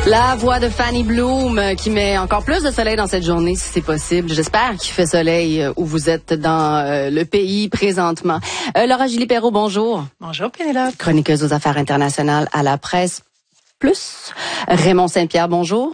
La voix de Fanny Bloom qui met encore plus de soleil dans cette journée, si c'est possible. J'espère qu'il fait soleil où vous êtes dans le pays présentement. Laura Julie-Perrault, bonjour. Bonjour, Pénélope. Chroniqueuse aux affaires internationales à la Presse Plus. Raymond Saint-Pierre, bonjour.